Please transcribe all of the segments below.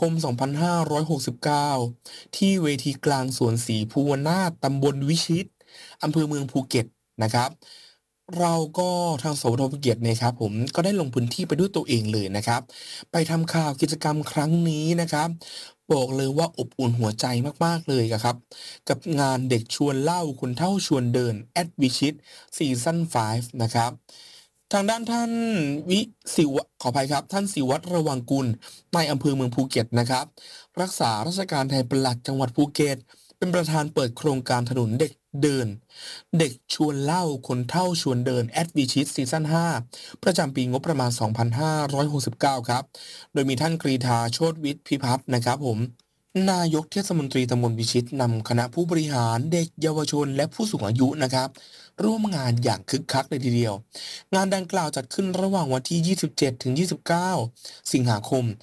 ม 2569 ที่เวทีกลางสวนศรีภูวนาถตำบลวิชิตอำเภอเมืองภูเก็ตนะครับเราก็ทางสวทภูเก็ตเนี่ยครับผมก็ได้ลงพื้นที่ไปด้วยตัวเองเลยนะครับไปทำข่าวกิจกรรมครั้งนี้นะครับบอกเลยว่าอบอุ่นหัวใจมากๆเลยอะครับกับงานเด็กชวนเล่าคนเฒ่าชวนเดิน วิชิตซีซัน5นะครับทางด้านท่านวิศิวะขออภัยครับท่านศิวัตรระวังกุลนายอำเภอเมืองภูเก็ตนะครับรักษาราชการแทนปลัดจังหวัดภูเก็ตเป็นประธานเปิดโครงการถนนเด็กเดินเด็กชวนเล่าคนเฒ่าชวนเดินวิชิตซีซัน5ประจำปีงบประมาณ 2569 ครับโดยมีท่านกรีฑาโชติวิทย์พิพัฒน์นะครับผมนายกเทศมนตรีตำบลวิชิตนำคณะผู้บริหารเด็กเยาวชนและผู้สูงอายุนะครับร่วมงานอย่างคึกคักเลยทีเดียวงานดังกล่าวจัดขึ้นระหว่างวันที่ 27 ถึง 29 สิงหาคม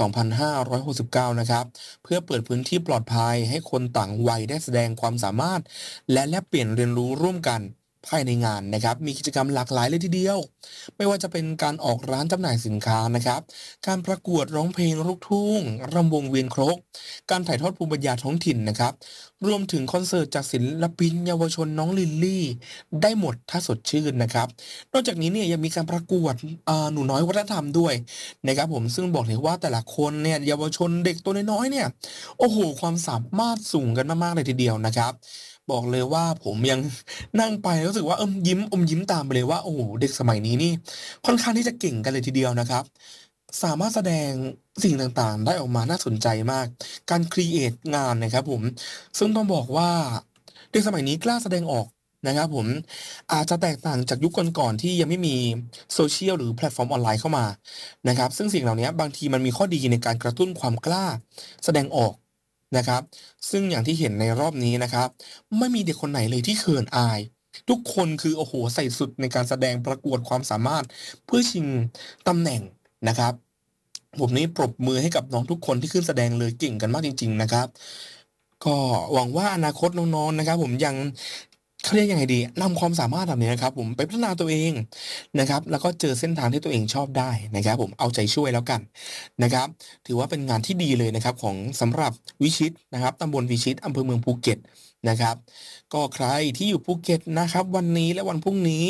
2569 นะครับเพื่อเปิดพื้นที่ปลอดภัยให้คนต่างวัยได้แสดงความสามารถและแลกเปลี่ยนเรียนรู้ร่วมกันภายในงานนะครับมีกิจกรรมหลากหลายเลยทีเดียวไม่ว่าจะเป็นการออกร้านจำหน่ายสินค้านะครับการประกวดร้องเพลงลูกทุ่งรำวงเวียนครกการถ่ายทอดภูมิปัญญาท้องถิ่นนะครับรวมถึงคอนเสิร์ตจากศิลปินเยาวชนน้องลิลลี่ได้หมดถ้าสดชื่นนะครับนอกจากนี้เนี่ยยังมีการประกวดหนูน้อยวัฒนธรรมด้วยนะครับผมซึ่งบอกเลยว่าแต่ละคนเนี่ยเยาวชนเด็กตัวน้อยๆเนี่ยโอ้โฮความสามารถสูงกันมากๆเลยทีเดียวนะครับบอกเลยว่าผมยังนั่งไปแล้วรู้สึกว่ายิ้มอมยิ้มตามไปเลยว่าโอ้โฮเด็กสมัยนี้นี่ค่อนข้างที่จะเก่งกันเลยทีเดียวนะครับสามารถแสดงสิ่งต่างๆได้ออกมาน่าสนใจมากการครีเอตงานนะครับผมซึ่งต้องบอกว่าเด็กสมัยนี้กล้าแสดงออกนะครับผมอาจจะแตกต่างจากยุคก่อนๆที่ยังไม่มี Social หรือแพลตฟอร์มออนไลน์เข้ามานะครับซึ่งสิ่งเหล่าเนี้ยบางทีมันมีข้อดีในการกระตุ้นความกล้าแสดงออกนะครับซึ่งอย่างที่เห็นในรอบนี้นะครับไม่มีเด็กคนไหนเลยที่เขินอายทุกคนคือโอ้โฮใส่สุดในการแสดงประกวดความสามารถเพื่อชิงตำแหน่งนะครับผมนี่ปรบมือให้กับน้องทุกคนที่ขึ้นแสดงเลยเก่งกันมากจริงๆนะครับก็หวังว่าอนาคตน้องๆนะครับผมยังเขาเรียกยังไงดีนำความสามารถแบบนี้นะครับผมไปพัฒนาตัวเองนะครับแล้วก็เจอเส้นทางที่ตัวเองชอบได้นะครับผมเอาใจช่วยแล้วกันนะครับถือว่าเป็นงานที่ดีเลยนะครับของสำหรับวิชิตนะครับตำบลวิชิตอำเภอเมืองภูเก็ตนะครับก็ใครที่อยู่ภูเก็ตนะครับวันนี้และวันพรุ่งนี้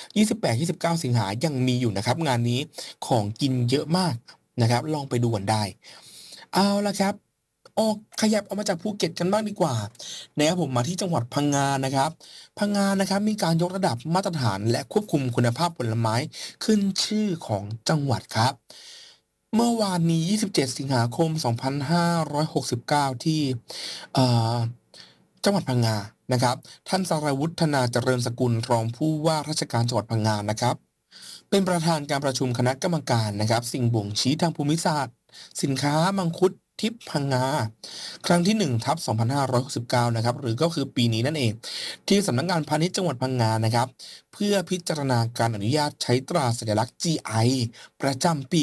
28-29สิงหายังมีอยู่นะครับงานนี้ของกินเยอะมากนะครับลองไปดูกันได้เอาล่ะครับขยับออกมาจากภูเก็ตกันบ้างดีกว่านะครับผมมาที่จังหวัดพังงานะครับพังงานะครับมีการยกระดับมาตรฐานและควบคุมคุณภาพผลไม้ขึ้นชื่อของจังหวัดครับเมื่อวานนี้27สิงหาคม2569ที่เอ่อจังหวัดพังงานะครับท่านสราวุธ ธนาเจริญสกุลรองผู้ว่าราชการจังหวัดพังงานะครับเป็นประธานการประชุมคณะกรรมการนะครับสิ่งบ่งชี้ทางภูมิศาสตร์สินค้ามังคุดทิพย์พังงาครั้งที่1/2569นะครับหรือก็คือปีนี้นั่นเองที่สำนักงานพาณิชย์จังหวัดพังงานะครับเพื่อพิจารณาการอนุญาตใช้ตราสัญลักษณ์ GI ประจำปี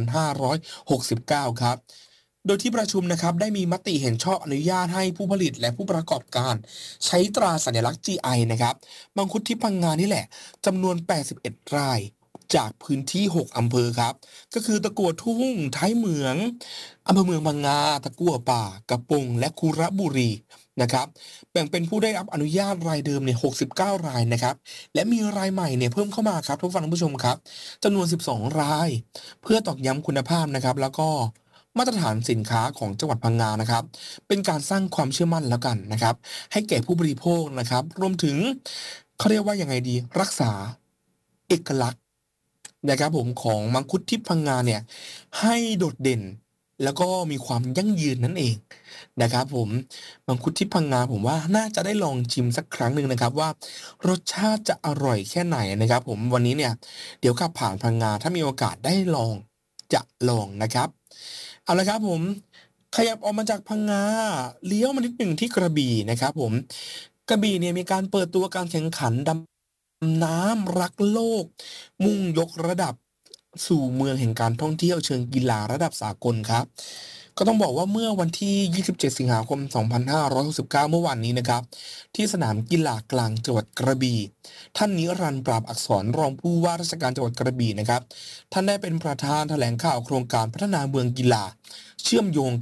2569ครับโดยที่ประชุมนะครับได้มีมติเห็นชอบอนุญาตให้ผู้ผลิตและผู้ประกอบการใช้ตราสัญลักษณ์ GI นะครับมังคุดทิพย์พังงานี่แหละจำนวน81รายจากพื้นที่6อำเภอครับก็คือตะกั่วทุ่งท้ายเหมืองอำเภอเมืองพังงาตะกั่วป่ากระปงและคุระบุรีนะครับแบ่งเป็นผู้ได้รับอนุญาตรายเดิมเนี่ย69รายนะครับและมีรายใหม่เนี่ยเพิ่มเข้ามาครับท่านผู้ชมครับจำนวน12รายเพื่อตอกย้ำคุณภาพนะครับแล้วก็มาตรฐานสินค้าของจังหวัดพังงานะครับเป็นการสร้างความเชื่อมั่นแล้วกันนะครับให้แก่ผู้บริโภคนะครับรวมถึงเขาเรียกว่ายังไงดีรักษาเอกลักษณ์นะครับผมของมังคุดทิพย์พังงาเนี่ยให้โดดเด่นแล้วก็มีความยั่งยืนนั่นเองนะครับผมมังคุดทิพย์พังงาผมว่าน่าจะได้ลองชิมสักครั้งหนึ่งนะครับว่ารสชาติจะอร่อยแค่ไหนนะครับผมวันนี้เนี่ยเดี๋ยวขับผ่านพังงาถ้ามีโอกาสได้ลองจะลองนะครับเอาละครับผมขยับออกมาจากพังงาเลี้ยวมานิดหนึ่งที่กระบี่นะครับผมกระบี่เนี่ยมีการเปิดตัวการแข่งขันดำน้ำรักโลกมุ่งยกระดับสู่เมืองแห่งการท่องเที่ยวเชิงกีฬาระดับสากลครับก็ต้องบอกว่าเมื่อวันที่27สิงหาคม2569เมื่อวานนี้นะครับที่สนามกีฬากลางจังหวัดกระบี่ท่านนิรันดร์ปราบอักษรรองผู้ว่าราชการจังหวัดกระบี่นะครับท่านได้เป็นประธานแถลงข่าวโครงการพัฒนาเมืองกีฬาเชื่อมโยง